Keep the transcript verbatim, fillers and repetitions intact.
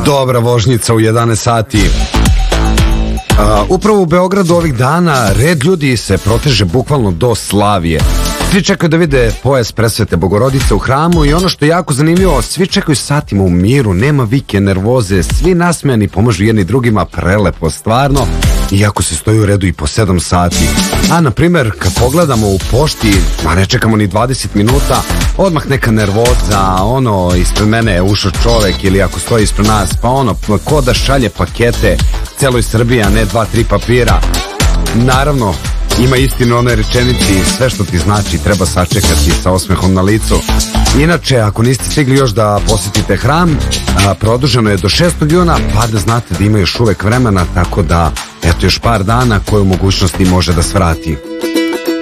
Dobra vožnjica u jedanaest sati. Uh, upravo u Beogradu ovih dana red ljudi se proteže bukvalno do Slavije. Svi čekaju da vide pojas presvete Bogorodice u hramu i ono što je jako zanimljivo, svi čekaju satima u miru, nema vike, nervoze, svi nasmejani, pomažu jedni drugima, prelepo stvarno, iako se stoji u redu i po sedam sati. A na primjer, kad pogledamo u pošti, ma ne čekamo ni dvadeset minuta, odmah neka nervoza, ono, ispred mene je ušao čovek ili ako stoji ispred nas, pa ono, ko da šalje pakete celoj Srbiji, a ne dva, tri papira. Naravno, ima istinu onoj rečenici, sve što ti znači treba sačekati sa osmehom na licu. Inače, ako niste stigli još da posjetite hram, a, produženo je do šestog juna, pa da znate da ima još uvek vremena, tako da, eto još par dana koje u mogućnosti može da svrati.